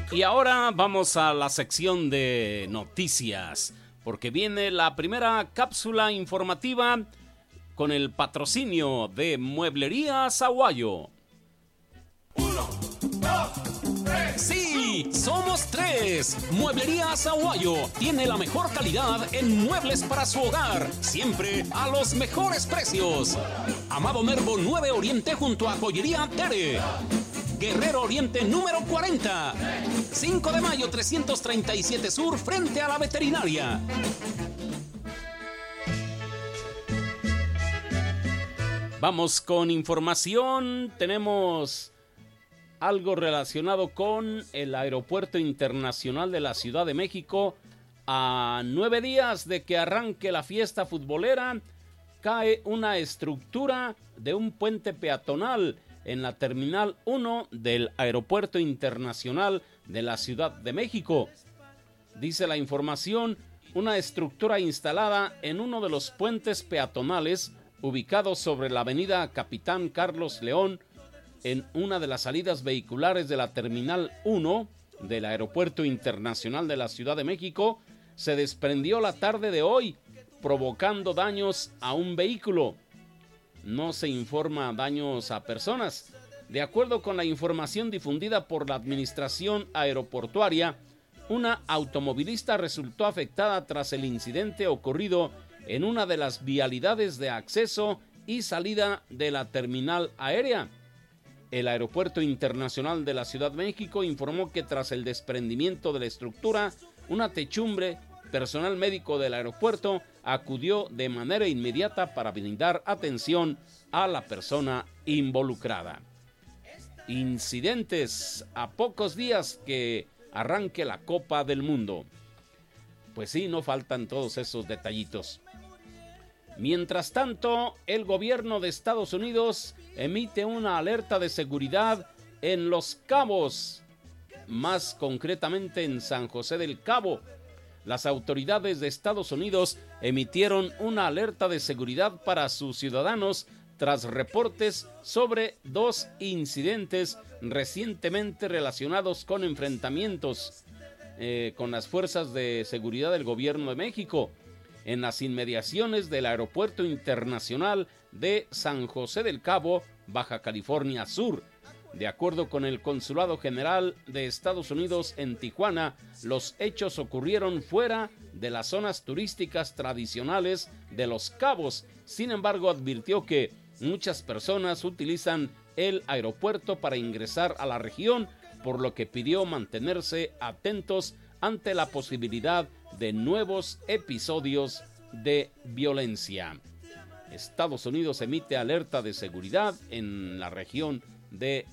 Y ahora vamos a la sección de noticias, porque viene la primera cápsula informativa con el patrocinio de Mueblería Saguayo. 1, 2, 3. Sí, somos 3. Mueblería Saguayo tiene la mejor calidad en muebles para su hogar, siempre a los mejores precios. Amado Nervo 9 Oriente junto a Joyería Tere. Guerrero Oriente número 40. 5 de mayo 337 Sur frente a la veterinaria. Vamos con información. Tenemos algo relacionado con el Aeropuerto Internacional de la Ciudad de México. A 9 días de que arranque la fiesta futbolera, cae una estructura de un puente peatonal en la Terminal 1 del Aeropuerto Internacional de la Ciudad de México. Dice la información, una estructura instalada en uno de los puentes peatonales ubicados sobre la avenida Capitán Carlos León, en una de las salidas vehiculares de la Terminal 1 del Aeropuerto Internacional de la Ciudad de México, se desprendió la tarde de hoy, provocando daños a un vehículo. No se informa daños a personas. De acuerdo con la información difundida por la Administración Aeroportuaria, una automovilista resultó afectada tras el incidente ocurrido en una de las vialidades de acceso y salida de la terminal aérea. El Aeropuerto Internacional de la Ciudad de México informó que tras el desprendimiento de la estructura, una techumbre, personal médico del aeropuerto acudió de manera inmediata para brindar atención a la persona involucrada. Incidentes a pocos días que arranque la Copa del Mundo. Pues sí, no faltan todos esos detallitos. Mientras tanto, el gobierno de Estados Unidos emite una alerta de seguridad en Los Cabos, más concretamente en San José del Cabo. Las autoridades de Estados Unidos emitieron una alerta de seguridad para sus ciudadanos tras reportes sobre 2 incidentes recientemente relacionados con enfrentamientos con las fuerzas de seguridad del gobierno de México en las inmediaciones del Aeropuerto Internacional de San José del Cabo, Baja California Sur. De acuerdo con el Consulado General de Estados Unidos en Tijuana, los hechos ocurrieron fuera de las zonas turísticas tradicionales de Los Cabos. Sin embargo, advirtió que muchas personas utilizan el aeropuerto para ingresar a la región, por lo que pidió mantenerse atentos ante la posibilidad de nuevos episodios de violencia. Estados Unidos emite alerta de seguridad en la región de